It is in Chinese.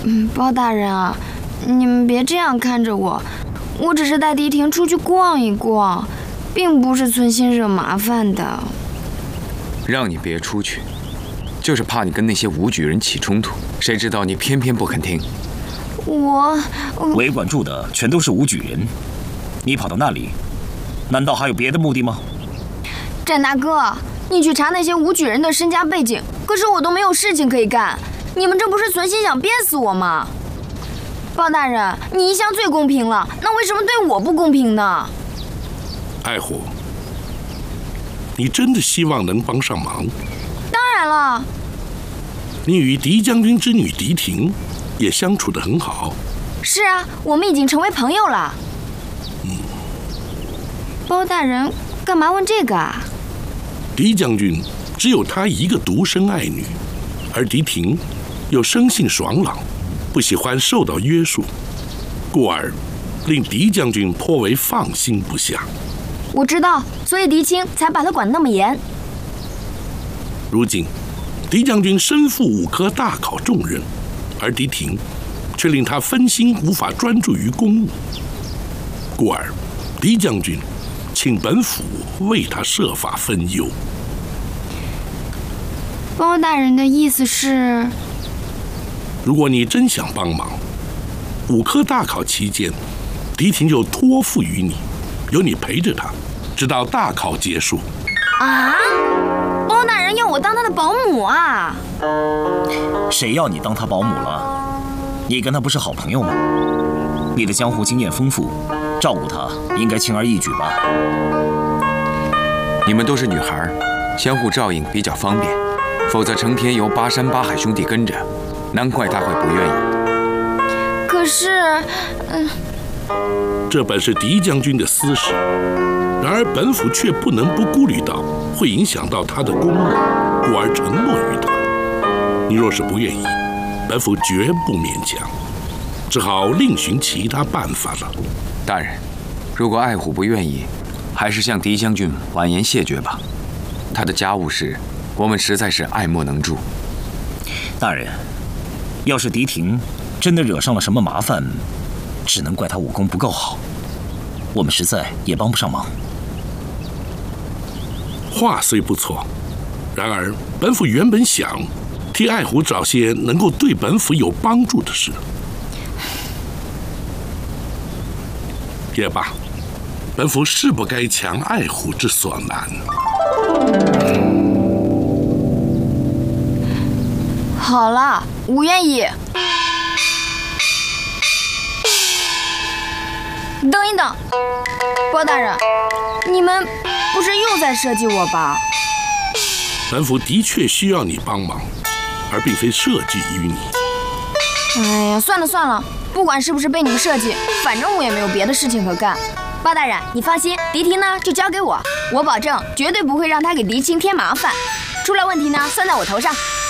包大人啊，你们别这样看着我，我只是带迪婷出去逛一逛，并不是存心惹麻烦的。 让你别出去，就是怕你跟那些武举人起冲突，谁知道你偏偏不肯听。 我围管住的全都是武举人，你跑到那里，难道还有别的目的吗？ 展大哥，你去查那些武举人的身家背景，可是我都没有事情可以干，你们这不是存心想憋死我吗？包大人，你一向最公平了，那为什么对我不公平呢？ 爱虎，你真的希望能帮上忙？ 当然了。 你与狄将军之女狄婷也相处得很好。 是啊，我们已经成为朋友了。包大人，干嘛问这个啊？ 狄将军只有他一个独生爱女，而狄婷又生性爽朗，不喜欢受到约束，故而令狄将军颇为放心不下。 我知道，所以狄青才把他管那么严。 如今，狄将军身负5科大考重任，而狄婷却令他分心，无法专注于公务，故而狄将军请本府为他设法分忧。 包大人的意思是， 如果你真想帮忙，5科大考期间，狄婷就托付于你，由你陪着他，直到大考结束。 啊？包大人要我当他的保姆啊？ 谁要你当他保姆了？你跟他不是好朋友吗？你的江湖经验丰富，照顾他应该轻而易举吧？ 你们都是女孩，相互照应比较方便，否则成天由巴山八海兄弟跟着，难怪他会不愿意。 可是， 这本是狄将军的私事，然而本府却不能不顾虑到会影响到他的公务，故而承诺于他。你若是不愿意，本府绝不勉强，只好另寻其他办法了。 大人，如果爱虎不愿意，还是向狄将军婉言谢绝吧。他的家务事，我们实在是爱莫能助。 大人，要是狄婷真的惹上了什么麻烦，只能怪他武功不够好，我们实在也帮不上忙。 话虽不错，然而本府原本想替爱虎找些能够对本府有帮助的事。也罢，本府誓不该强爱虎之所难。 好了，我愿意。等一等，包大人，你们不是又在设计我吧？ 本府的确需要你帮忙，而并非设计于你。 哎呀，算了算了，不管是不是被你们设计，反正我也没有别的事情可干。包大人，你放心，狄婷呢就交给我，我保证绝对不会让他给狄青添麻烦。出了问题呢，算在我头上。